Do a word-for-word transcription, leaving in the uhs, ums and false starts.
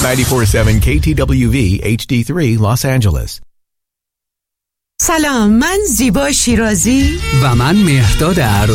نود و چهار ممیز هفت کی تی دبلیو وی اچ دی سه Los Angeles. سلام، من زیبا شیرازی و من مهرداد عروضی